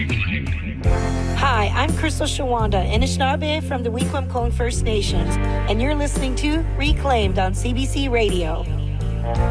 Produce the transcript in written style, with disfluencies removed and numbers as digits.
Hi, I'm Crystal Shawanda, Anishinaabe from the Wequampong First Nations, and you're listening to Reclaimed on CBC Radio.